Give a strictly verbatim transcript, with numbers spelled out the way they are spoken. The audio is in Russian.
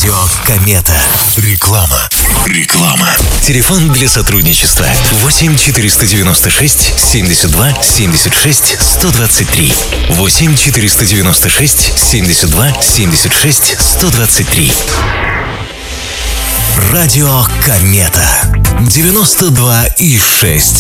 Радио Комета. Реклама. Реклама. Телефон для сотрудничества восемь четыреста девяносто шесть семьдесят два семьдесят шесть сто двадцать три. восемь четыреста девяносто шесть семьдесят два семьдесят шесть сто двадцать три. Радио Комета. девяносто два и шесть.